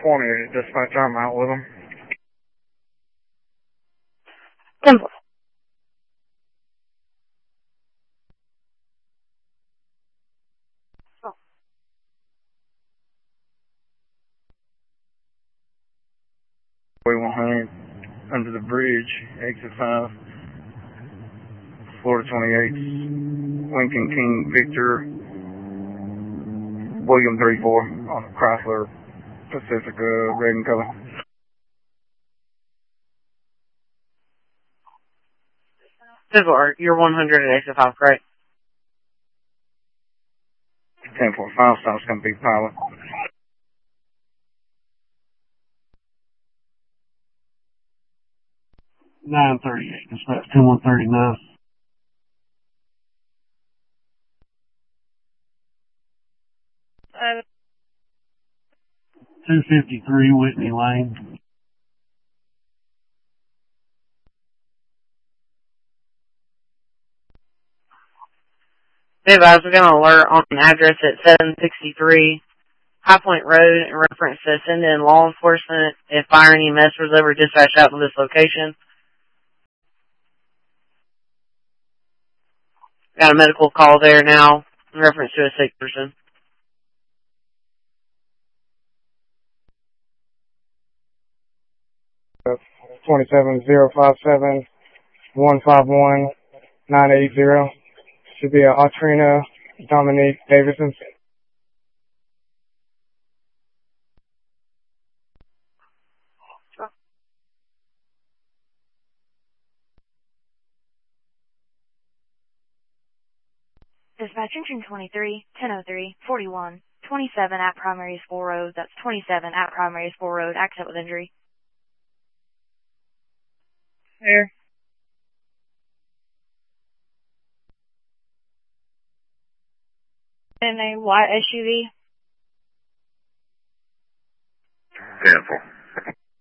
10-4, dispatch, I'm out with them. 10-4. Way 100 under the bridge, exit 5, Florida 28, Lincoln King Victor, William 34 on Chrysler Pacifica, red and color. You're 100 at exit 5, correct? 10-4, final stop's going to be pilot. (9:38), dispatch 10-139. Uh, 253 Whitney Lane. Be advised, we're going to alert on an address at 763 High Point Road in reference to send in law enforcement if fire and EMS was ever dispatched out to this location. Got a medical call there now in reference to a sick person. That's 27057-151-980. Should be a Atrina Dominique Davidson. Dispatch engine 23, 1003, 41, 27 at Primary School Road. That's 27 at Primary School Road. Accident with injury. Here. In a white SUV. 10-4.